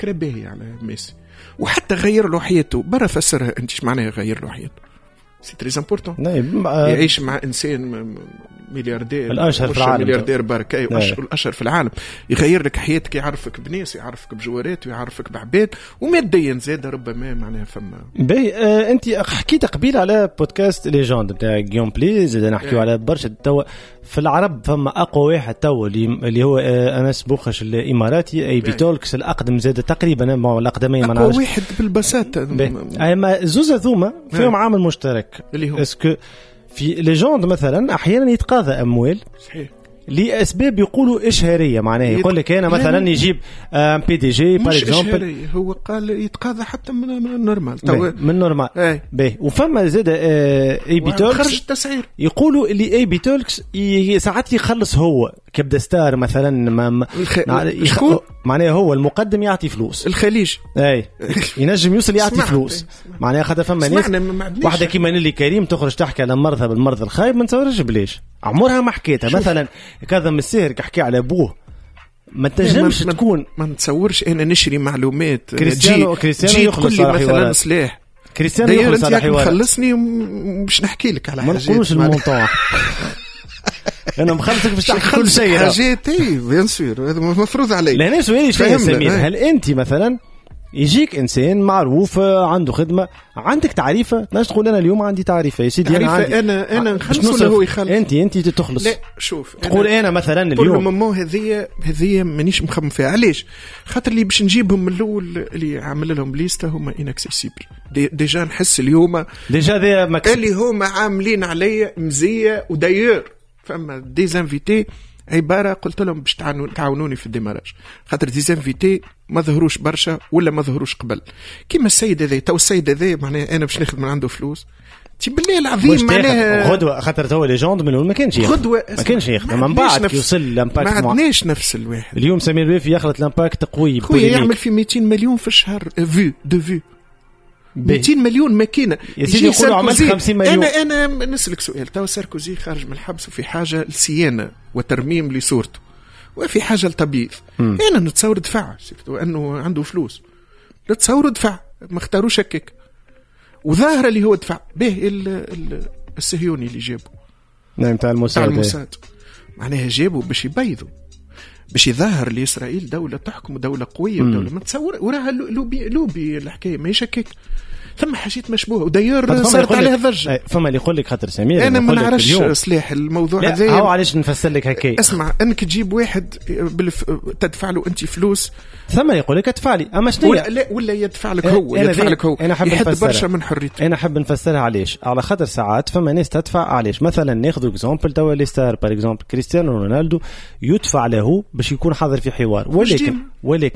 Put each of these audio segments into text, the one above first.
فكرة باهية على ميسي، وحتى غير له حياته برا. فسرها انت ايش معناها غير له حياته؟ سي تري امبورطون. يعيش مع انسان ملياردير، الاشهر في العالم، ملياردير برك، الاشهر في العالم، يغير لك حياتك، يعرفك بناس، يعرفك بجوارات، ويعرفك بعباد، وماديا زاد ربما معناها فما باهي. انت حكيت قبيل على بودكاست ليجوند نتاع غيوم بليز، اذا نحكيو على برشا توا في العرب فما اقوى واحد توا اللي هو انس بوخش الاماراتي، اي بي تولكس الاقدم زاد تقريبا، ما الاقدمين ما نعرفش، اقوى واحد بالبساطه. اما زوز ذوما فيهم عامل مشترك، اسكو في ليجوند مثلا احيانا يتقاضى اموال صحيح لاسباب يقولوا اشهاريه، معناه يقول لك انا مثلا يجيب بي دي جي بار اكزومبل، هو قال يتقاضى حتى من النورمال، من نورمال باهي. وفما زاد اي بي تولكس خرج التسعير، يقولوا اللي اي بي تولكس ساعات يخلص هو كبدا ستار مثلا، معناه هو المقدم يعطي فلوس، الخليج ينجم يوصل يعطي فلوس، معناها خاطر فما ناس واحده كيما نيلي كريم تخرج تحكي على مرضها بالمرض الخايب، ما نتصورش بليش عمرها ما حكيتها. مثلا كاظم الساهر كحكي على ابوه ما تنجمش تكون، ما نتصورش انا نشري معلومات. كريستيانو يخلص على مثلا سلاح، كريستيانو يخلص على حوار، خلصني باش نحكي لك على حاجات، ما نقولوش المونطون انا مخلصك باش تحكي كل شيء حاجات. بيان سور هذا مفروض علي. لا سؤالي شيء سمير، هل انت مثلا يجيك انسان معروف عنده خدمه، عندك تعريفه، ماش تقول انا اليوم عندي تعريفه يا سيدي، انا نخلص ولا هو يخلص؟ انت تخلص. لا شوف، تقول انا مثلا اليوم هذه مانيش مخمم فيها. علاش؟ خاطر اللي باش نجيبهم من الاول اللي عامل لهم ليسته هما اناكسيسيبل ديجا. نحس اليوم ديجا اللي هما عاملين عليا مزيه. وداير فما ديزانفيتي عبارة قلت لهم باش تعاونوني في الديماراج، خاطر ديزانفيتي ما ظهروش برشا ولا ما ظهروش قبل، كيما السيد هذا. تو السيد هذا معناه انا باش ناخذ من عنده فلوس بالله العظيم، معناها غدوه، خاطر هو ليجوند من ما كانش غدوه، ما كانش يخدم من بعد يوصل الامباكت. ما عندناش نفس الواحد. اليوم سمير الوافي يخلط الامباكت قوي، يعمل في 200 مليون في الشهر فيو 200 مليون ماكينه. يا سيدي يقولوا عملت 50 مليون. انا نسلك سؤال، تو ساركوزي خارج من الحبس وفي حاجه للصيانه وترميم لصورته وفي حاجه للتبييض، انا نتصور دفع انه عنده فلوس، نتصور دفع، ما اختاروش هكاك، وظاهر اللي هو دفع به الصهيوني اللي جابه نعم تاع الموساد، معناها جابه باش يبيضوا، باش يظهر لإسرائيل دولة تحكم، دولة قوية، ودولة ما تصور وراها لوبي الحكاية ما يشكك. ثم حاجات مشبوهة وداير صارت عليها ضجة. فما اللي يقول لك خاطر سمير أنا ما نعرفش سلاح الموضوع هذا. هاو علاش نفسر لك هكاية. اسمع، أنك تجيب واحد تدفع له أنت فلوس، ثم يقول لك ادفع لي، أما شنو ولا يدفع لك هو، يدفع لك هو، يحد برشا من حريته. أنا حب نفسرها علاش، على خاطر ساعات فما ناس تدفع علاش. مثلا ناخذ اكزامبل توا لي ستار بار اكزامبل كريستيانو رونالدو يدفع له باش يكون حاضر في حوار، ولكن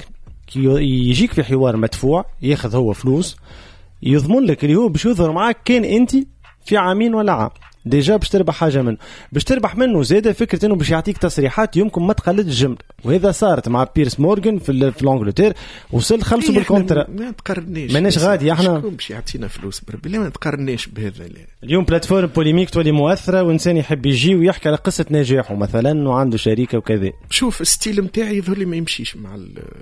يجيك في حوار مدفوع ياخذ هو فلوس، يضمن لك اللي هو باش يظهر معاك كان انت في عامين ولا عام ديجا باش تربح حاجه منه، باش تربح منه زاده فكره انه باش يعطيك تصريحات يمكن ما تقلدش الجمله، وهذا صارت مع بيرس مورغان في الانجلتير، وصل خلصوا بالكونترا. ما تقارنيش، ماناش غادي احنا باش يعطينا فلوس بالله، ما تقارنيش بهذا. اليوم بلاتفورم بوليميك تولي مؤثره، وانسان يحب يجي ويحكي على قصه نجاحه مثلا وعنده شركه وكذا. شوف الستيل نتاعي يظهر لي ما يمشيش مع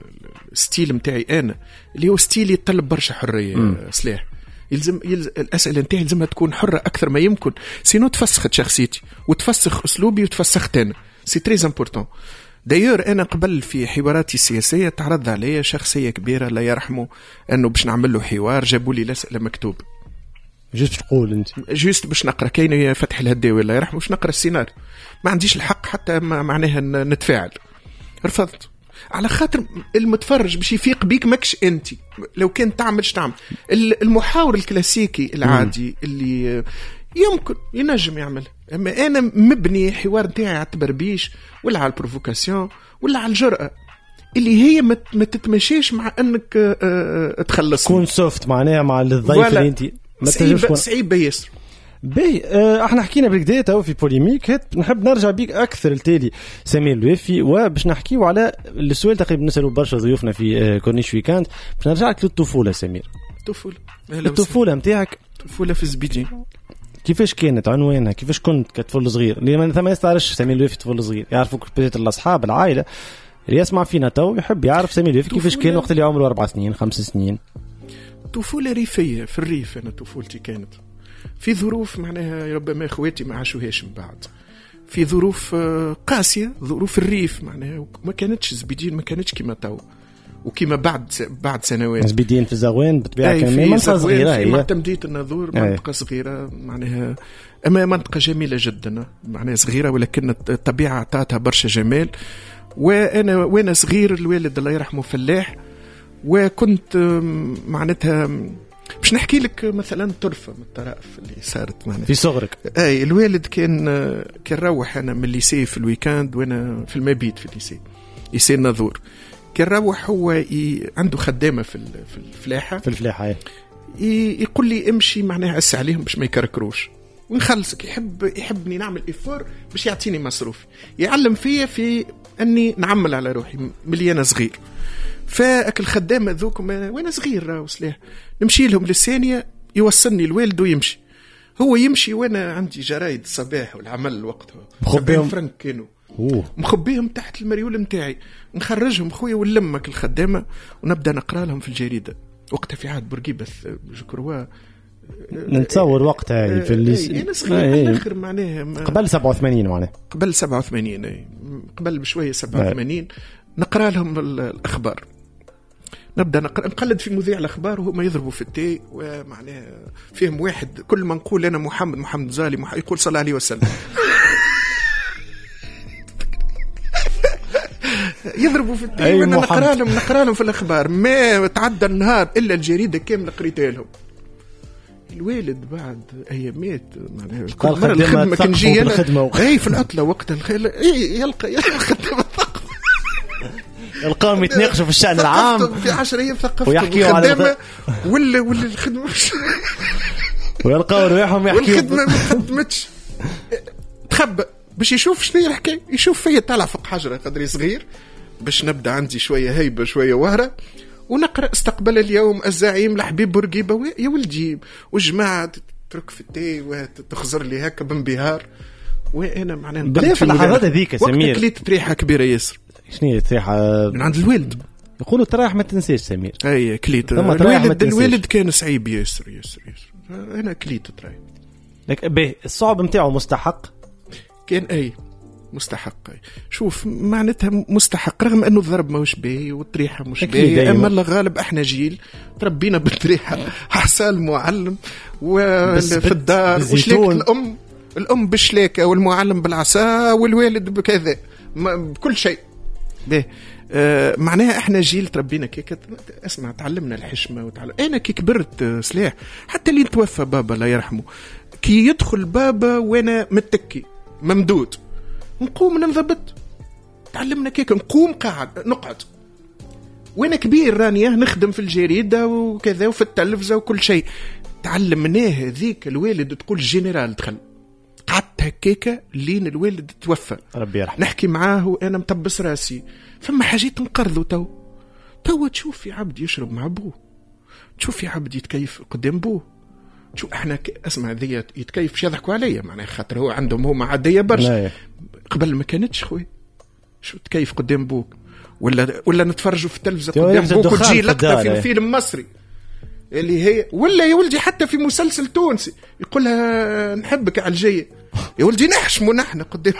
الستيل نتاعي انا، اللي هو ستيل يتطلب برشا حريه. سلاح يلزم الأسئلة نتاعي لازمها تكون حرة أكثر ما يمكن، سينو تفسخت شخصيتي وتفسخ أسلوبي وتفسخت أنا. سي تريز امبورتون. دايور أنا قبل في حواراتي السياسية تعرض عليا شخصية كبيرة لا يرحمه أنه باش نعمل له حوار، جابوا لي الأسئلة مكتوب جست تقول أنت جست باش نقرأ، كاين فتح الهداوي الله يرحمه باش نقرأ السيناريو، ما عنديش الحق حتى معناها نتفاعل، رفضت على خاطر المتفرج باش يفيق بيك ماكش انت لو كان تعملش تعمل. المحاور الكلاسيكي العادي اللي يمكن ينجم يعمل، اما انا مبني حوار نتاعي على التبربيش ولا على البروفوكاسيون ولا على الجرأة اللي هي ما تتمشيش مع انك تخلص كون سوفت معناها مع الضيف اللي انت ما تنجمش صعيب ياسر. باهي احنا حكينا بالكدا تو في بوليميك، نحب نرجع بيك اكثر لتالي سمير الوافي، وباش نحكيو على السؤال تقريبا نسالوا برشا ضيوفنا في كورنيش ويكاند، باش نرجع لك للطفوله سمير. الطفوله نتاعك، طفوله في الزبيدين كيفاش كانت، عنوانها كيفاش كنت كطفل صغير؟ لما ثم ما يستعرش سمير الوافي طفل صغير، يعرفوك بيت الاصحاب العائله، اللي يسمع فينا تو يحب يعرف سمير الويفي كيفاش كان وقت اللي عمره 4 سنين 5 سنين. طفولة ريفية في الريف. أنا طفولتي كانت في ظروف معناها ربما إخواتي ما عاشوهاش من بعد، في ظروف قاسية، ظروف الريف معناها ما كانتش زبيدين، ما كانتش كما تو وكما بعد سنوات. زبيدين في الزغوان بطبيعة كان منطقة صغيرة، هي معتمدية الناظور منطقة صغيرة معناها، أما منطقة جميلة جدا معناها صغيرة، ولكن الطبيعة عطاتها برشا جمال. وأنا صغير الوالد الله يرحمه فلاح، وكنت معناتها باش نحكي لك مثلا طرفة من الطرائف اللي صارت معنا في صغرك. أي الوالد كان روح أنا من الليسي في الويكاند وأنا في المبيت في الليسي الناظور. كان روح هو عنده خدامة في الفلاحة يقول لي امشي معناها عس عليهم باش ما يكركروش ونخلصك. يحبني نعمل إفور باش يعطيني مصروف، يعلم فيا في أني نعمل على روحي ملي أنا صغير. فأكل خدامة ذوكم وأنا صغير وسلاح نمشي لهم للثانية، يوصلني الوالد ويمشي، هو يمشي وأنا عندي جرايد الصباح والعمل وقتها 70 فرنك كانوا مخبيهم تحت المريول متاعي، نخرجهم خويا ونلمك الخدامة ونبدأ نقرأ لهم في الجريدة. وقتها في عهد بورقيبة جكروا نتصور وقتها في الليسي أنا صغير آخر معناها قبل 87 معناها قبل 87 قبل بشوية 87 نقرأ لهم الأخبار، نبدأ نقلد في مذيع الأخبار وهم يضربوا في التاي، ومعناها فيهم واحد كل ما نقول أنا محمد زالي يقول صلى الله عليه وسلم يضربوا في التاي وانا نقرأ لهم في الأخبار. ما تعدى النهار إلا الجريدة كاملة قريتها لهم. الوالد بعد أيامات معناها كل مرة الخدمة كان جي أنا في العطلة وقتها يلقى خدمة القوم يتناقشوا في الشأن العام في 10 أيام ثقفتهم الخدمة ولا الخدمة ويلقاو رواحهم يحكيوا والخدمة ما خدمتش، تخبى باش يشوف شنو الحكاية، يشوف فيا طالع فوق حجرة قدري صغير باش نبدأ عندي شوية هيبة شوية وهرة ونقرأ استقبل اليوم الزعيم لحبيب بورقيبة. يا ولدي والجماعة تترك في التاي وتخزر لي هكا بانبهار. وأنا معناها بلا في اللحظات هذيك سمير كليت ريحة كبيرة ياسر. شنو تريحة من عند الوالد؟ يقولوا ترايح ما تنساش سمير. أي كليت الوالد كان صعيب ياسر. أنا كليت ترايح لك به الصعب متاعه مستحق كان أي مستحق. شوف معناتها مستحق رغم أنه الضرب ماهوش باهي والطريحة مش باهي، أما الله غالب احنا جيل تربينا بالطريحة حسال معلم وفي الدار وشلاكة الأم بالشلاكة والمعلم بالعصا والوالد بكذا بكل شيء به. معناها احنا جيل تربينا كيك اسمع تعلمنا الحشمة أنا كي كبرت سلاح حتى اللي توفى بابا الله يرحمه كي يدخل بابا وانا متكي ممدود نقوم ننضبط، تعلمنا كيك نقوم قاعد نقعد وانا كبير راني نخدم في الجريدة وكذا وفي التلفزة وكل شيء. تعلمناه ذيك الوالد تقول جنرال دخل قعدت هكيكا لين الوالد توفى ربي يرحمه نحكي معاه وانا مطبس راسي. فما حاجات نقرضوا تو تشوف يا عبد يشرب مع ابوه، تشوف يا عبد يتكيف قدام بوه، شو احنا اسمع ذي يتكيف مش يضحكوا عليا معناها خاطر هو عندهم هما عاديه برشا. قبل ما كانتش خويا شو تكيف قدام بوك ولا نتفرجوا في التلفزه قدام بوك وتجي لقطه في فيلم مصري اللي هي ولا يا ولدي حتى في مسلسل تونسي يقولها نحبك على الجايه يا ولدي نحشموا نحن قدام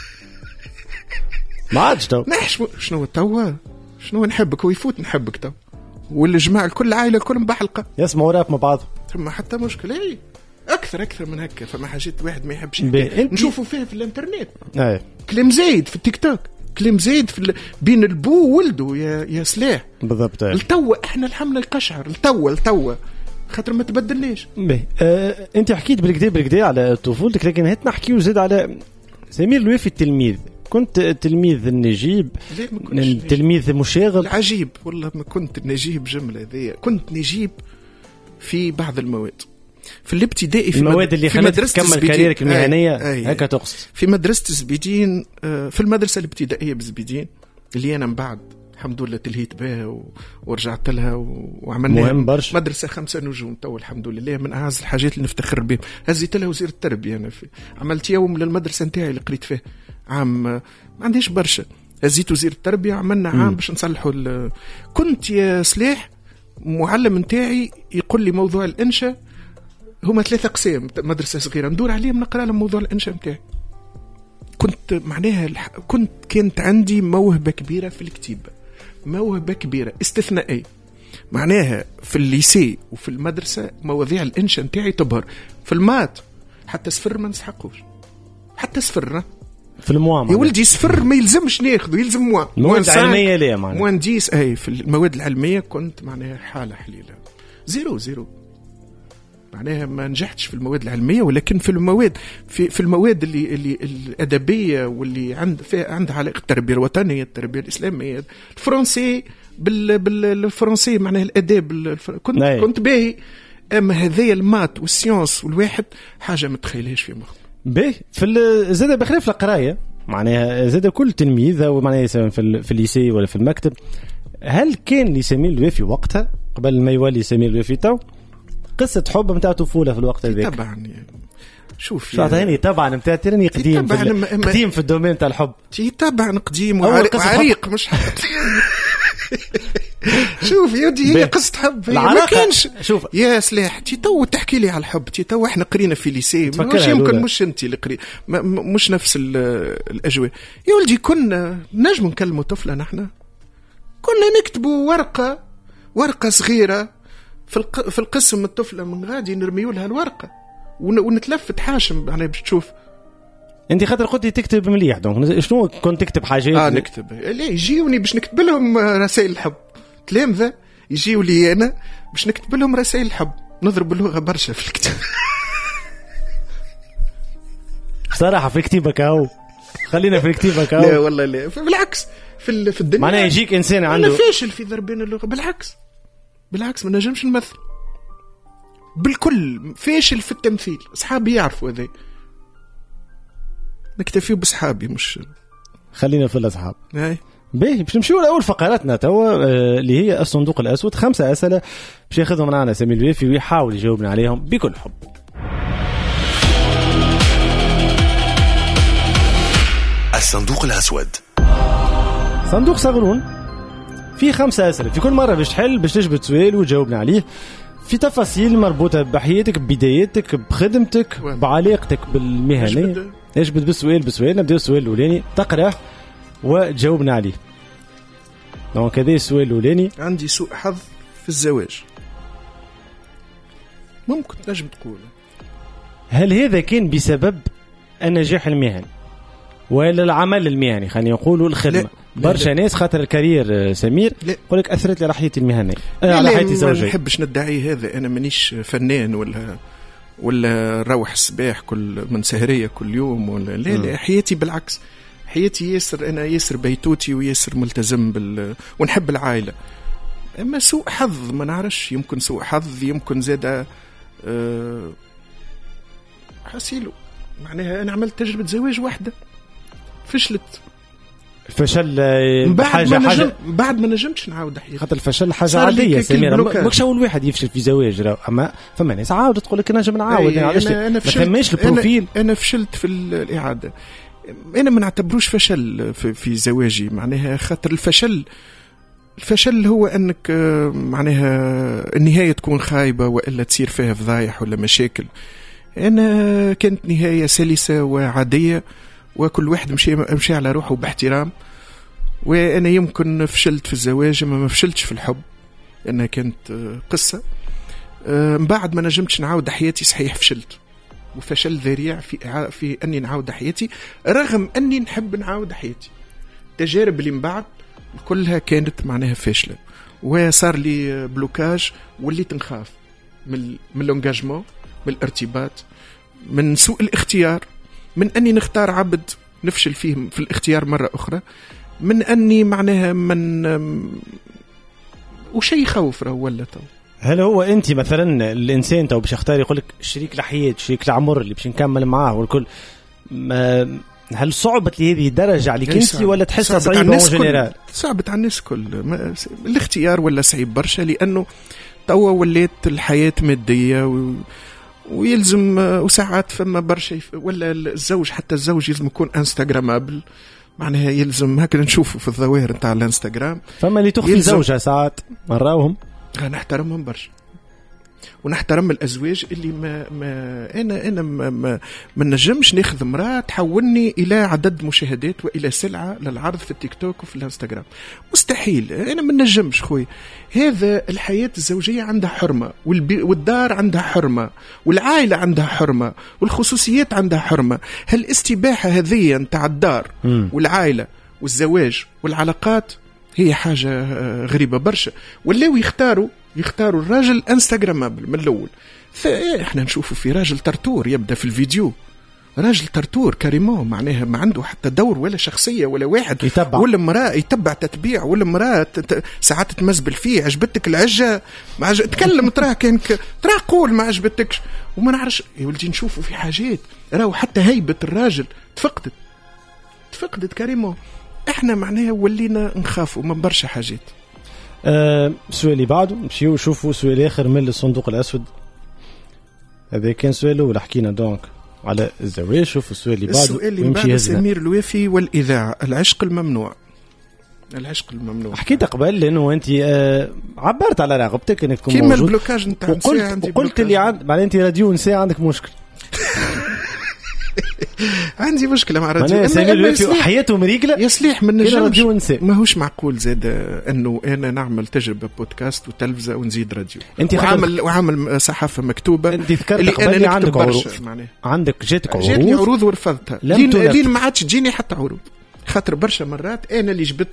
ما عادش تو نحشموا شنو نحبك ويفوت نحبك تو والجماعه الكل عائله الكل مبحلقه يسمعوا راب مع بعض ثم حتى مشكله ايه اكثر من هكا. فما حاجات واحد ما يحبش نشوفوا فيها في الانترنت كلام زايد في التيك توك كلام زايد في بين البو وولده يا سلاح بالضبط. التوا احنا الحمله القشعر التوا خاطر ما تبدلناش. انت حكيت بالكدا على طفولتك لكن هات نحكيو زاد على سمير الويفي التلميذ. كنت تلميذ النجيب تلميذ مشاغب العجيب والله ما كنت نجيب جملة ذي كنت نجيب في بعض المواد في الابتدائي في المواد اللي خلتك تكمل كاريرك المهنية هكا تقصد في مدرسة زبيدين في المدرسة الابتدائية بزبيدين اللي أنا من بعد الحمد لله تلهيت بها ورجعت لها وعملنا مدرسة 5 نجوم تو الحمد لله من أعز الحاجات اللي نفتخر بهم. هزيت لها وزير التربية أنا عملت يوم للمدرسة نتاعي اللي قريت فيه عام ما عنديش برشا هزيت وزير التربيه عملنا عام باش نصلحوا كنت يا سلاح معلم نتاعي يقول لي موضوع الانشاء هما 3 أقسام مدرسه صغيره ندور عليهم نقرا لهم موضوع الانشاء نتاعي. كنت معناها كانت عندي موهبه كبيره في الكتابه، موهبه كبيره استثنائيه معناها في الليسي وفي المدرسه مواضيع الانشاء نتاعي تبهر. في المات حتى صفر ما نسحقوش، حتى صفر في الموامع يا ولدي صفر ما يلزمش ناخذه، يلزم المواد العلميه ليه معناها مهندس في المواد العلميه كنت معناها حاله حليله زيرو معناها ما نجحتش في المواد العلميه، ولكن في المواد في المواد اللي الادبيه واللي عندها علاقه بالتربيه الوطنيه التربيه الاسلاميه الفرنسي بالفرنسي معناها الاداب كنت باهي. اما هذايا المات والسيونس والواحد حاجه ما تخيلهاش في مخي باهي. في زاد بخلاف القرايه معناها زاد كل تلميذ او معناها سواء في الليسي ولا في المكتب، هل كان لسمير الوافي وقتها قبل ما يولي سمير الوافي تو قصه حب نتاع طفوله في الوقت هذاك؟ طبعا شوف شو عطيني طبعا نتاع ترني قديم في الدومين تاع الحب طبعا قديم وعريق مش حق شوف يودي هي قصة حب ما كانش. شوف يا سلاح تي تو تحكي لي على الحب، تي تو احنا قرينا في ليسي مش يمكن مش انت اللي قري مش نفس الاجواء يا ولدي. كنا نجم نكلموا طفله، نحن كنا نكتبوا ورقه صغيره في القسم الطفله من غادي نرميوا لها الورقه ونتلفت حاشم يعني باش تشوف. انت خاطر قلت تكتب مليح دونك شنو كنت تكتب حاجات؟ نكتب لا يجيوني باش نكتب لهم رسائل الحب، تلامذه يجيوا لي انا باش نكتب لهم رسائل الحب، نضرب اللغه برشا في الكتاب صراحه في كتابك اهو خلينا في كتابك اهو. لا والله لا بالعكس في الدنيا معناها يجيك انسان عنده انا فاشل في ضربين اللغه، بالعكس ما نجمش نمثل بالكل، فاشل في التمثيل. اصحابي يعرفوا هذا، نكتفي بصحابي مش خلينا في الاصحاب. باهي باش نمشيو لاول فقراتنا توا اللي هي الصندوق الاسود. 5 اسئله باش ياخذهم معنا سمير الوافي ويحاول يجاوبنا عليهم بكل حب. الصندوق الاسود صندوق صغرون في 5 اسئله، في كل مره باش تحل باش تجبد سؤال وتجاوبنا عليه في تفاصيل مربوطه بحياتك ببداياتك بخدمتك بعلاقتك بالمهنيه. اجبد بالسؤال نبداو السؤال الاولاني تقراه وتجاوبنا عليه. دونك هذا السؤال الاولاني. عندي سوء حظ في الزواج، ممكن تنجم تقول هل هذا كان بسبب النجاح المهني ولا العمل المهني؟ خلينا نقولوا الخدمه. برشا ناس خاطر الكارير سمير يقول لك اثرت على حياتي المهنيه على حياتي الزوجيه. ما نحبش ندعي هذا، انا مانيش فنان ولا روح الصباح كل من سهريه كل يوم ولا لا حياتي بالعكس، حياتي انا ياسر بيتوتي وياسر ملتزم ونحب العائله. اما سوء حظ ما نعرفش، يمكن سوء حظ يمكن زاد حسيلو معناها انا عملت تجربه زواج واحده فشلت. الفشل بعد ما نجمتش نعاود حياتي، خاطر الفشل حاجه عاديه سمير، ماكش اول واحد يفشل في زواج. اما فما ناس عاودت تقول لك نجم نعاود. انا فشلت البروفيل. أنا فشلت في الاعاده، انا ما نعتبروش فشل في زواجي معناها، خاطر الفشل هو انك معناها النهايه تكون خايبه والا تصير فيها فضايح ولا مشاكل. انا كانت نهايه سلسه وعاديه وكل واحد مشي على روحه باحترام. وانا يمكن فشلت في الزواج ما فشلتش في الحب، انها كانت قصه. من بعد ما نجمتش نعاود حياتي، صحيح فشلت وفشل ذريع في اني نعاود حياتي، رغم اني نحب نعاود حياتي. التجارب اللي من بعد كلها كانت معناها فاشله، وصار لي بلوكاج وليت نخاف من الانجاجمون، من الارتباط، من سوء الاختيار، من أني نختار عبد نفشل فيه في الاختيار مرة أخرى، من أني معناها وشي خوف راه ولا تو. هل هو أنت مثلا الإنسان تو باش يختار يقولك شريك الحياة شريك العمر اللي باش نكمل معاه والكل، هل صعبت لهذه الدرجة عليك أنت ولا تحسها صعيبة جنرال؟ صعبت على الناس كل الاختيار ولا صعيب برشا، لأنه توا ولات الحياة مادية ويلزم وساعات فما برشا ولا الزوج حتى الزوج لازم يكون انستغرامابل معناها يلزم هكذا نشوفوا في الظواهر نتاع الانستغرام فما اللي تخفي زوجها ساعات نراوهم. نحترمهم برشا ونحترم الازواج اللي انا ما نجمش ناخذ امراه تحولني الى عدد مشاهدات والى سلعه للعرض في التيك توك وفي الانستغرام. مستحيل، انا ما نجمش خويا. هذا الحياه الزوجيه عندها حرمه، والدار عندها حرمه، والعائله عندها حرمه، والخصوصيات عندها حرمه. هالاستباحه هذه نتاع الدار والعائله والزواج والعلاقات هي حاجه غريبه برشا. ولاو يختاروا الراجل انستغرامابل من الاول. احنا نشوفوا في راجل ترتور يبدا في الفيديو، راجل ترتور كريمون، معناها ما عنده حتى دور ولا شخصيه ولا واحد يتبع. ولا مراه يتبع تتبيع، ولا مراه ساعات تمزبل فيه. عجبتك العجه ما تكلم تراه تراه قول ما عجبتكش وما نعرفش يا ولدي. نشوفوا في حاجات راهو حتى هيبه الراجل تفقدت كريمون. احنا معناها ولينا نخافوا من برشا حاجات. السؤال اللي بعده نمشيو نشوفوا سؤال اخر من الصندوق الاسود. هذا كان سؤال الاول، حكينا دونك على الزواج. شوفوا السؤال اللي بعده. السؤال اللي بعده سمير الوافي والاذاعه. العشق الممنوع. حكيت قبل لانه انت عبرت على رغبتك انك تكون موجود كيما البلوكاج نتاع وقلت اللي معناها انت راديو نساء عندك مشكل. عندي مشكله مع راديو حياته مريقله يصلح من نجمش. ماهوش معقول زاد انه انا نعمل تجربه بودكاست وتلفزه ونزيد راديو. انت وعامل صحافه مكتوبه. انت ذكرت قبل عندك عروض، عندك جاتني عروض ورفضتها. لين ما عادش تجيني حتى عروض، خاطر برشا مرات انا اللي جبت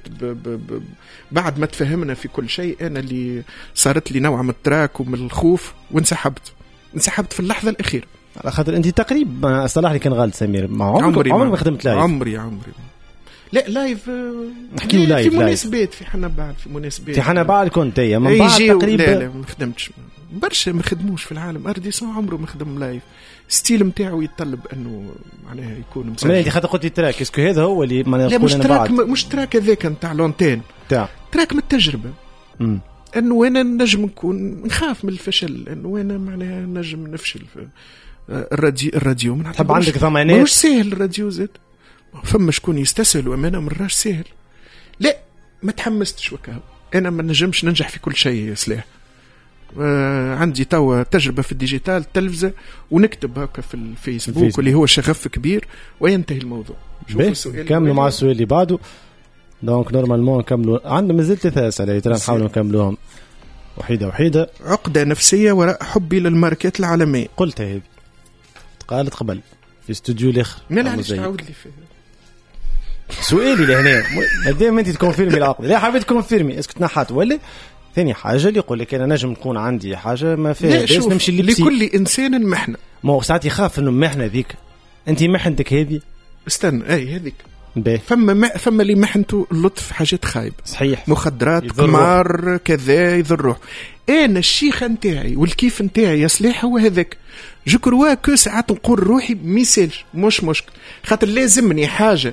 بعد ما تفهمنا في كل شيء، انا اللي صارت لي نوع من التراك ومن الخوف وانسحبت في اللحظه الاخيره. على خاطر انت تقريبا صلاح لي كان غلط سمير، ما عمري ما خدمت لايف. عمري لا لايف نحكيو لايف في مناسبات في حنا بعد كنت هي من بعد تقريبا. لا ما خدمتش برشا، ما خدموش في العالم. ارديسون عمره ما خدم لايف. ستيل نتاعو يتطلب انه معناها يكون مسجل. انت خاطر قلت لي تراك اسكو هذا هو اللي ما نقول انا بعد مش تراك هذاك نتاع لونتين تراك من التجربه. انه انا نجم نكون نخاف من الفشل، انه انا معناها نجم نفشل في الراديو. من تحب عندك ثمانيات مش سهل الراديو زاد. فما شكون يستسهل وانا مراش سهل. لا ما تحمستش وكاو. انا ما نجمش ننجح في كل شيء يا سلاح. عندي توا تجربه في الديجيتال التلفزه ونكتب هكا في الفيسبوك اللي هو شغف كبير وينتهي الموضوع. كملوا مع السؤال اللي بعده. دونك نورمالمون نكملوا. عندنا مازال 3 أسئلة ترى نحاولوا نكملوهم وحيدة. عقدة نفسية وراء حبي للماركات العالمية. قلتها هذه قالت قبل في استوديو الاخر. لا علاش تعاود لي فيه سؤالي لهنا مادام انت تكونفيرمي العقد. لا حبيت تكونفيرمي اسكو تنحات ولا ثاني حاجه اللي يقول لك انا نجم نكون عندي حاجه ما فيها باش نمشي لكل انسان محنه. ما هو ساعات يخاف انه محنه ذيك انت محنتك هذه استنى هذيك فما اللي محنته اللطف حاجات خايبه صحيح، مخدرات قمار كذا يضر. انا الشيخه نتاعي والكيف نتاعي يا صلاح هو هذاك. جو كروا كو ساعات نقول روحي ميسالش مش مشكل خاطر لازمني حاجه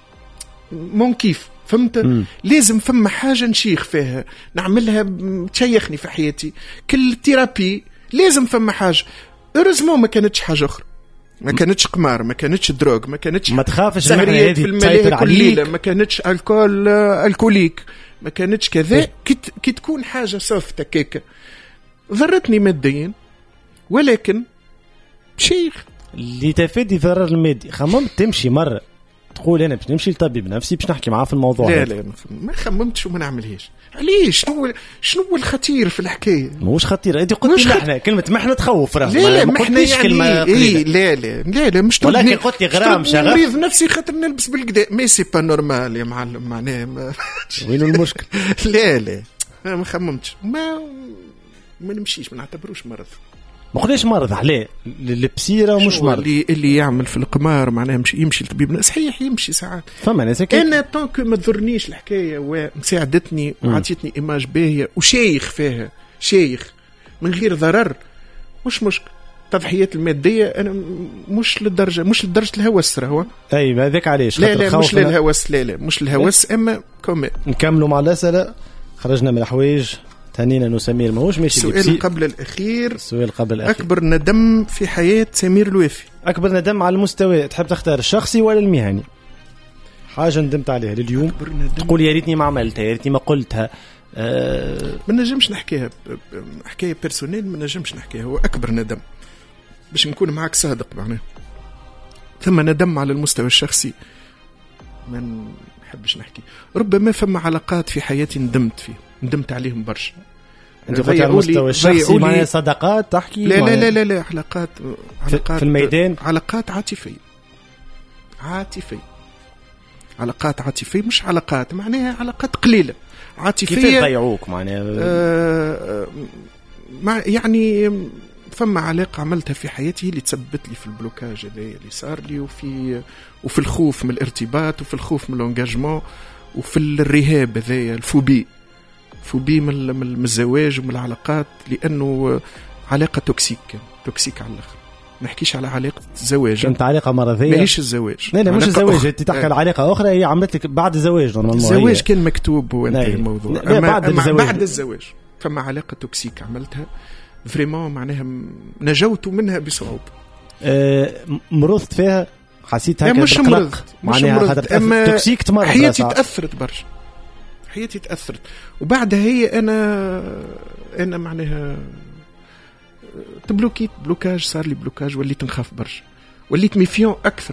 مون كيف فهمت. لازم فما حاجه نشيخ فيها نعملها تشيخني في حياتي. كل تيرابي لازم فما حاجه. ارزمون ما كانتش حاجه اخرى، ما كانتش قمار، ما كانتش دروغ، ما كانتش ما تخافش المحنه هذه تسيطر عليك، ما كانتش الكوليك، ما كانتش كذا. كي تكون حاجه سوفت هكاك ضرتني ماديا ولكن شيخ اللي تفادي ضرر المادي. خممت تمشي مره تقول انا باش نمشي لطبيب نفسي باش نحكي معاه في الموضوع؟ لا ما خممتش وما نعملهاش. علاش؟ شنو الخطير في الحكايه؟ مش خطير. انت قلت لي محنه، كلمه محنه تخوف راه. لا ما قلتش يعني كلمه لا مش ولكن قلت لي غرام شغف مريض نفسي خاطر نلبس بالكدا. مي سي با نورمال يا معلم معناه وين المشكل؟ لا ما خممتش ما نمشيش، ما نعتبروش مرض. ما قلناش مرض عليه البسيره ومش مرض. اللي يعمل في القمار معناه يمشي لطبيب صحيح يمشي ساعات. فما ناس انا طونك ما تضرنيش الحكايه ومساعدتني وعطيتني ايماج باهيه وشيخ فيها شيخ من غير ضرر مش مشكل. تضحيات الماديه انا مش لدرجه الهوس راهو. اي هذاك علاش لا مش للهوس. لا مش الهوس اما كومي. نكملوا مع الاسئله. خرجنا من الحوايج تهنينا انه سمير ماهوش ماشي. السؤال قبل الاخير. اكبر ندم في حياه سمير الوافي. اكبر ندم على المستوى تحب تختار الشخصي ولا المهني؟ حاجه ندمت عليها لليوم تقول يا ريتني ما عملتها، يا ريتني ما قلتها. ما نجمش نحكيها حكايه بيرسونيل، ما نجمش نحكيها. هو اكبر ندم باش نكون معك صادق معناه. ثم ندم على المستوى الشخصي ما نحبش نحكي. ربما فما علاقات في حياتي ندمت عليهم برشا. انت قلت على المستوى الشخصي معناها صداقات تحكي؟ لا لا لا لا, لا علاقات في الميدان، علاقات عاطفيه علاقات عاطفيه، مش علاقات معناها علاقات قليله عاطفيه. كيف يضيعوك معناها؟ يعني فما علاقة عملتها في حياتي اللي تسببت لي في البلوكاج اللي صار لي، وفي الخوف من الارتباط، وفي الخوف من الانجاجمون، وفي الرهاب هذايا الفوبي من الزواج ومن العلاقات، لأنه علاقة توكسيك على الآخر. ما نحكيش على علاقة الزواج، كانت علاقة مرضية، ماهيش الزواج. لا مش الزواج، انت تحكي على علاقة أخرى هي عملت لك بعد الزواج. الزواج كان مكتوب وانتهى الموضوع. بعد الزواج فما علاقة توكسيك عملتها فريمون معناها نجوت منها بصعوبة. مرضت فيها، حسيت هكا مش مرضت اما توكسيك تمرض. حياتي تأثرت برشا، حياتي تأثرت. وبعدها هي أنا معناها تبلوكيت بلوكاج، صار لي بلوكاج، وليت نخاف برشا، وليت ميفيون أكثر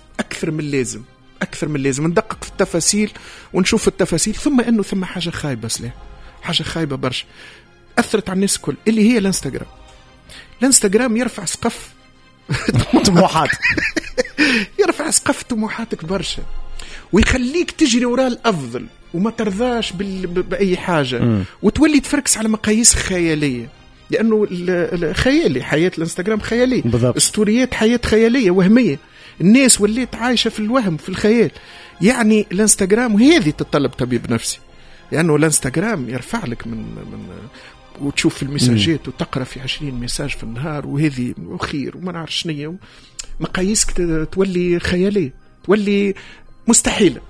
من اللازم ندقق في التفاصيل ونشوف التفاصيل. ثم حاجة خايبة سلاح، حاجة خايبة برشا أثرت على الناس كل، اللي هي الانستغرام يرفع سقف طموحات يرفع سقف طموحاتك برشا، ويخليك تجري وراء الأفضل وما ترضاش بأي حاجة، وتولي تفركس على مقاييس خيالية، لأنه الخيالي حياة الانستغرام خيالية، استوريات حياة خيالية وهمية. الناس وليت عايشة في الوهم في الخيال. يعني الانستغرام، وهذه تتطلب طبيب نفسي، لأنه الانستغرام يرفع لك من وتشوف المساجات وتقرأ في 20 مساج في النهار، وهذه وخير وما نعرف شنية، مقاييسك تولي خيالية، تولي مستحيلة.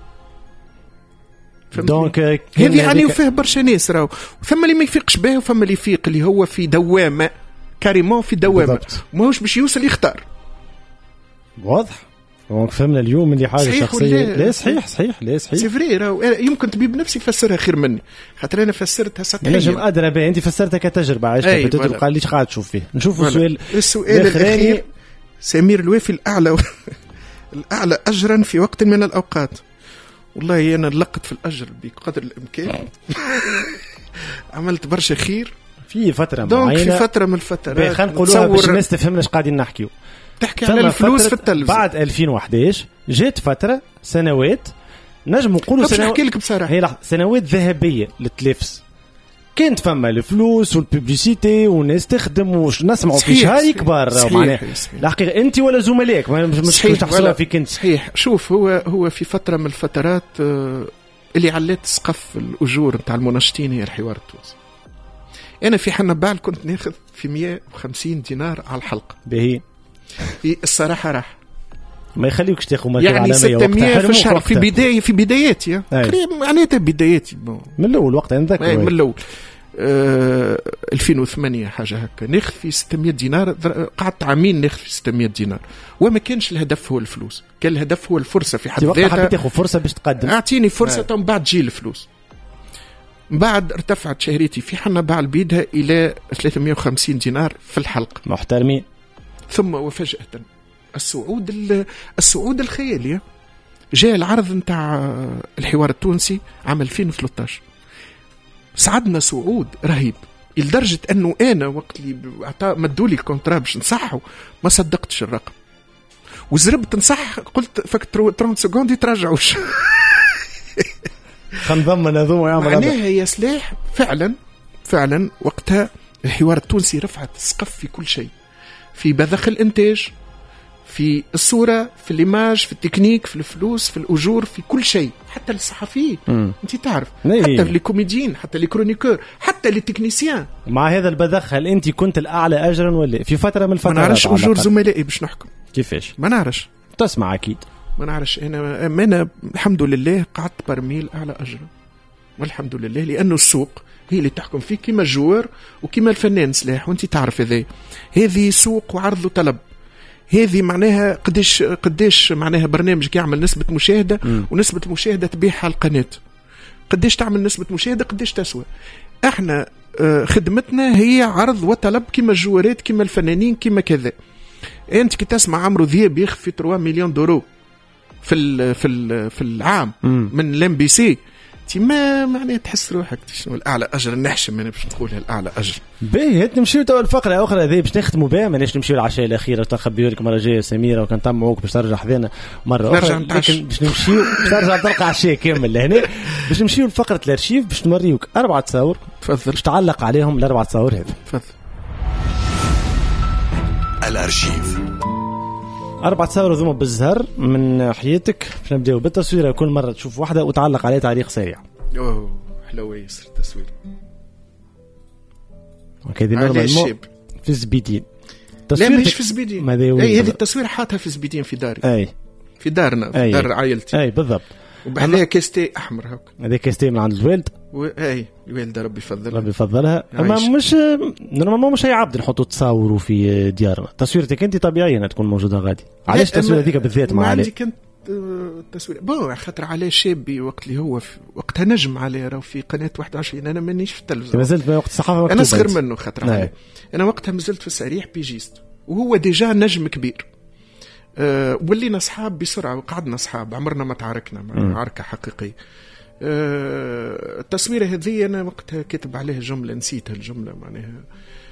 دونك هذه يعني وفيه برشا ناس راهو، وثم اللي ما يفيقش به، وثم اللي يفيق اللي هو في دوامة كاريمون، في دوامة ماهوش باش يوصل يختار. واضح. دونك فهمنا اليوم اللي حاجة شخصية. لا صحيح سي فري راهو. يمكن طبيب نفسي يفسرها خير مني، خاطر أنا فسرتها سطحيا. نجم أدرى به، أنت فسرتها كتجربة عايشة، بتبقى ليش قاعد تشوف فيه. نشوف السؤال الأخير. سمير الوافي الأعلى الأعلى أجرا في وقت من الأوقات. والله أنا لقت في الأجر بقدر الإمكان. عملت برشا خير في فترة معينة، في فترة من الفترات. خلينا نقولوها باش الناس تفهمنا ايش قاعدين نحكيو. تحكي على الفلوس في التلفزيون بعد 2011 جات فترة سنوات، نجم نقولوا نحكي لك بصراحة هي سنوات ذهبية للتلفز. كانت فما الفلوس والببليسيتي والناس تخدم ونسمعوا في شهر يكبر. معناها الحقيقة انت ولا زملائك مش تحصلها فيك انت. صحيح. شوف هو في فترة من الفترات اللي علات سقف الأجور نتاع المنشطين هي الحوار التونسي. أنا في حنا بعد كنت ناخذ في 150 دينار على الحلقة. باهي في الصراحة راح ما يخليوكش تاخذ يعني 600 في الشهر في بداياتي تقريبا معناتها بداياتي من الأول وقت نذكر من الأول 2008 حاجة هكا ناخذ في 600 دينار. قعدت عامين ناخذ في 600 دينار، وما كانش الهدف هو الفلوس، كان الهدف هو الفرصة في حد ذاتها. حبيت تاخذ فرصة باش تقدم، أعطيني فرصة ومن بعد تجي الفلوس. بعد ارتفعت شهريتي في حنا باع البيدها إلى 350 دينار في الحلقة. محترمين. ثم وفجأة الصعود الخيالي جاء العرض نتاع الحوار التونسي عام 2013. صعدنا صعود رهيب لدرجة أنه أنا وقت اللي مدولي الكونترا باش نصحه ما صدقتش الرقم، وزربت نصح قلت فك 30 سكوند يتراجعوش. خنضمن هذوما يعمل معناها يا سلاح. فعلا وقتها الحوار التونسي رفعت السقف في كل شيء، في بذخ الانتاج، في الصورة، في الإيماج، في التكنيك، في الفلوس، في الأجور، في كل شيء، حتى للصحفيين انت تعرف، حتى للكوميديين، حتى للكرونيكور، حتى للتكنيسيان. مع هذا البذخ هل انت كنت الأعلى أجرا ولا في فترة من الفترات؟ ما نعرفش أجور زملائي باش نحكم كيفاش، ما نعرفش. تسمع أكيد. ما نعرفش. أنا الحمد لله قعدت برميل أعلى أجرا، والحمد لله، لأنه السوق هي اللي تحكم فيه، كما الجوار وكما الفنان سلاح، وانت تعرف هذه سوق وعرض وطلب. هذه معناها قديش معناها برنامج يعمل نسبة مشاهدة ونسبة المشاهدة تبيعها على القناة. قديش تعمل نسبة مشاهدة قديش تسوى. احنا خدمتنا هي عرض وطلب كما الجوارات كما الفنانين كما كذا. انت كي تسمع عمرو دياب ياخذ في 3 مليون دولار في العام من الام بي سي، ما معناها تحس روحك شنو الاعلى اجر نحشم انا باش نقولها الاعلى اجر. باهي نمشيو تو الفقره اخرى هذه باش نختموا بها، ماناش نمشيو للعشاء الاخيره تخبيو لك مره جايه سميره وكان طمعوك باش ترجع حذانا مره اخرى، لكن باش نمشيو باش ترجع تلقى عشاء كامل لهنا. باش نمشيو لفقره الارشيف باش نوريوك 4 تصاور تفضل باش تعلق عليهم ال4 تصاور هذه. تفضل. الارشيف 4 تصاور ذوما بالزهر من حياتك. باش نبداو بالتصويره، كل مره تشوف واحده وتعلق عليها تعليق سريع. اوه حلوه ياسر التصوير. هذه نورمالمون في زبيدين. لا ماهيش في زبيدين، اي هذه التصوير حاطها في زبيدين في داري. اي في دارنا في دار عائلتي. اي بالضبط. وبعدها كاستي احمر هاك. هذا كاستي من عند الوالد. اي الوالد ربي يفضلها. ربي يفضلها. اما مش نورمالمون مش هي عبد نحطوا تصاوروا في ديارنا. تصويرتك انت طبيعيا تكون موجوده غادي. علاش التصوير هذيك بالذات مع علي؟ كانت التصوير بون خاطر على شابي وقت اللي هو وقتها نجم عليه راه في قناه 21. انا مانيش في التلفزيون، ما زلت وقت الصحافه انا صغير منه خاطر عليه. انا وقتها مازلت في السريح بيجيست وهو ديجا نجم كبير. ولينا اصحاب بسرعه وقعدنا اصحاب، عمرنا ما تعاركنا معركه حقيقيه. التصويره هذه انا وقتها كتب عليها جمله نسيتها الجمله معناها.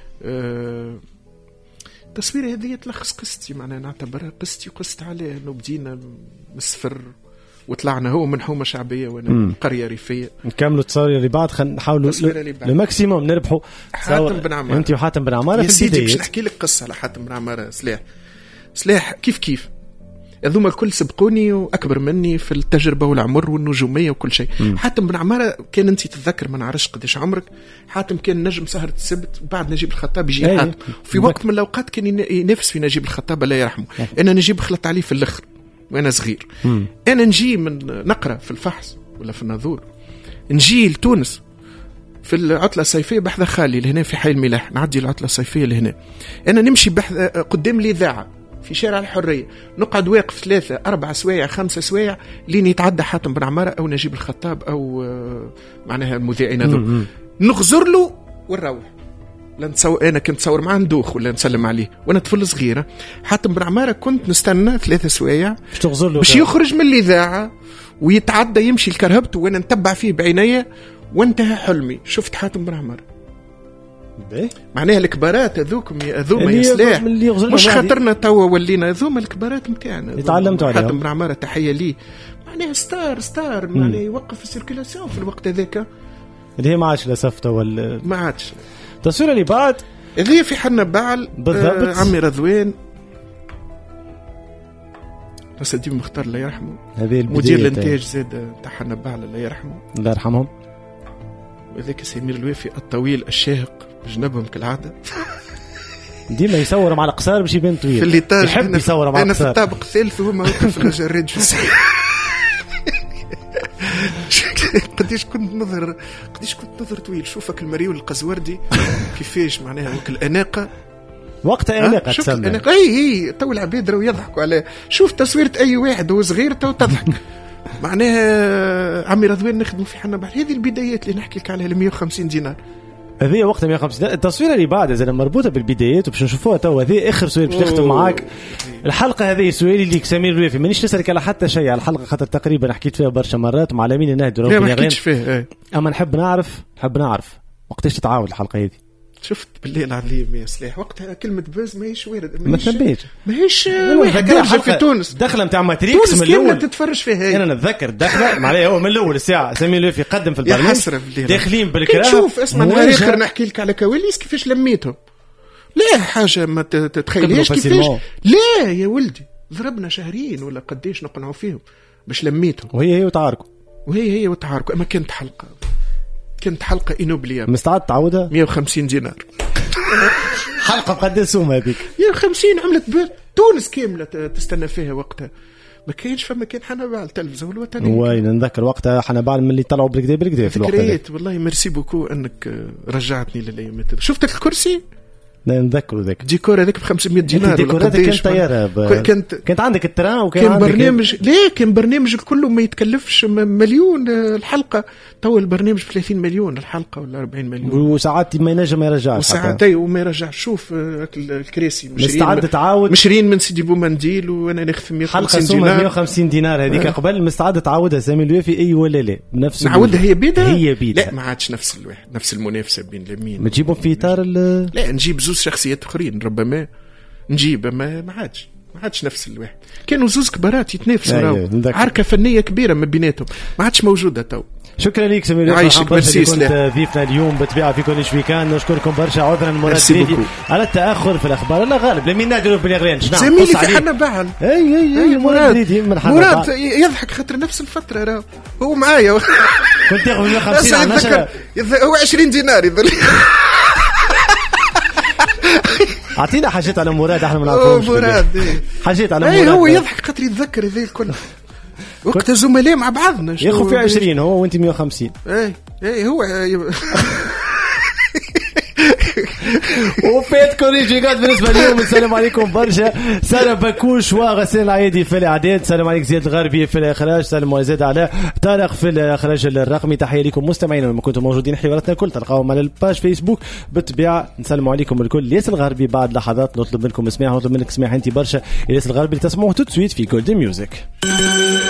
التصويره هذه تلخص قصتي، معناها نعتبرها قصتي وقصت عليه انه بدينا من الصفر وطلعنا. هو من حومه شعبيه وانا قريه ريفيه. نكملوا التصوير اللي بعد، خلينا نحاولوا الماكسيموم نربحوا. حاتم بن عماره، انت وحاتم بن عماره في البدايه. باش نحكي لك قصه على حاتم بن عماره. سلاح كيف هذوما الكل سبقوني واكبر مني في التجربه والعمر والنجوميه وكل شيء. حاتم بن عماره كان انت تتذكر ما نعرفش قديش عمرك، حاتم كان نجم سهره السبت بعد نجيب الخطاب يجي حاتم. في وقت من الاوقات كان ينافس في نجيب الخطاب الله يرحمه. انا نجيب خلط عليه في الاخر وانا صغير. انا نجي من نقرا في الفحص ولا في الناظور، نجي لتونس في العطله الصيفيه بحذا خالي لهنا في حي الملاح، نعدي العطله الصيفيه لهنا. انا نمشي بحذا قدام الاذاعه في شارع الحريه، نقعد واقف 3 4 سوايع 5 سوايع لين يتعدى حاتم بن عماره او نجيب الخطاب او معناها المذيعين هذول. نغزر له ونروح. انا كنت تصور معاه ندوخ ولا نسلم عليه وانا طفل صغيره. حاتم بن عماره كنت نستنى 3 سوايع باش يخرج من الاذاعه ويتعدى يمشي لكرهبته وانا نتبع فيه بعينيا وانتهى حلمي. شفت حاتم بن عماره. معناها الكبارات هذوكم هذوما يسلاح مش خاطرنا توا ولينا هذوما الكبارات نتاعنا تعلمتوا عليهم. حاتم بن عماره تحيه ليه، معناها ستار معناها يوقف السيركيلاسيون في الوقت هذاك اللي هي ما عادش لسفته ولا ما عادش. التصويره اللي بعد هذه في حنا بعل عمي رضوان سيدي مختار الله يرحمه، مدير الانتاج زاد تاع حنا بعل الله يرحمه الله يرحمهم. وذاك سمير الوافي الطويل الشاهق بجنبهم كالعاده ديما يصور مع القصار باش يبان طويل. في الليتاج يحب يصور مع القصار. انا في الطابق الثالث وهما واقف في الجريد في السير. قديش كنت نظر طويل. شوفك المريول القزوردي كيفاش معناها وك الاناقه وقتها اناقه تسمى. اي تو العباد راهو يضحكوا على شوف تصويره اي واحد هو صغير تو تضحك. معناها عمي رضوان نخدموا في حنا بعد. هذه البدايات اللي نحكي لك عليها 150 دينار. هذه وقتها 150. التصويره اللي بعد اذا مربوطه بالبدايات وباش نشوفوها تو. هذه اخر سؤال باش نختم معاك الحلقه هذه. سؤالي ليك سمير الوافي، مانيش نسالك على حتى شيء على الحلقه خاطر تقريبا حكيت فيها برشا مرات مع مين نهدروا لا ما حكيتش فيه. اما نحب نعرف وقتاش تتعاود الحلقه هذه. شفت بالليل عليم يا سلاح وقتها كلمه بوز ماهيش وارد ما تنبيش ماهيش واحد درجه في تونس. دخله نتاع ماتريكس من الاول تتفرج فيها. انا نتذكر دخله معناها هو من الاول الساعه سمير الوافي يقدم في البرنامج داخلين بالكراه. شوف اسمع نهار اخر نحكي لك على كواليس كيفاش لميتهم. لا حاجه ما تتخيليش كيفاش. لا يا ولدي ضربنا شهرين ولا قديش نقنعوا فيهم باش لميتهم. وهي وتعاركوا اما كانت حلقه انوبليا. مستعد تعودها 150 دينار. حلقه بقد سوم هذيك 150 عملت تونس كامله تستنى فيها وقتها. ما كانش فما كان حنا بعد التلفزيون الوطني. وين نذكر وقتها حنا بعد من اللي طلعوا بالكدا في الوقت هذا. والله ميرسي بوكو انك رجعتني للايام. شفتك الكرسي نذكروا ذاك ديكور هذاك ب 500 دينار. ديكورات كانت طياره كانت عندك التران وكان كان عندك برنامج لا كان برنامج كله ما يتكلفش مليون الحلقه. تو البرنامج 30 مليون الحلقه ولا 40 مليون وساعات ما ينجم ما يرجعش وساعتين وما يرجعش. شوف الكراسي مستعد تعاود مشرين من سيدي بومنديل وانا نخدم 150 دينار 150 دينار هذيك قبل. مستعد تعاودها سامي الوافي اي ولا لا بنفس نعاودها هي بيدها لا ما عادش نفس الواحد نفس المنافسه بين اليمين. ما تجيبهم في اطار لا نجيب زوج شخصيات اخرين ربما نجيب ما عادش نفس الواحد. كانوا زوج كبارات يتنافسوا عركه فنيه كبيره ما بيناتهم ما عادش موجوده تو. شكرا لك سمير عايشك ميرسي. كنت ضيفنا اليوم بالطبيعه في كل ويكاند. نشكركم برشا. عذرا مراد على التاخر في الاخبار. لا غالب لمين نادروا باليغرين زميلي في حنا بعل اي مراد يضحك خاطر نفس الفتره راه هو معايا كنت ياخذ 150 هو 20 دينار يظل. اعطينا حاجات على مراد احنا ما نعرفوش مراد حاجات على مراد. هو يضحك خاطر يتذكر هذا الكل وقت زملاء مع بعضنا ياخذ في 20 هو وانت 150. اي هو وفاتكم ريجيكات بالنسبه اليوم. السلام عليكم برشا. سلام بكوش وغسان العيدي في الاعداد. سلام عليك زياد الغربي في الاخراج. سلام زياد على طارق في الاخراج الرقمي. تحيه لكم مستمعينا لما كنتم موجودين حواراتنا الكل تلقاهم على الباج فيسبوك بالطبيعه. نسلم عليكم الكل. ياسر الغربي بعد لحظات نطلب منكم اسماع. نطلب منك اسماع انت برشا ياسر الغربي تسمعوه تو سويت في جولدن ميوزك.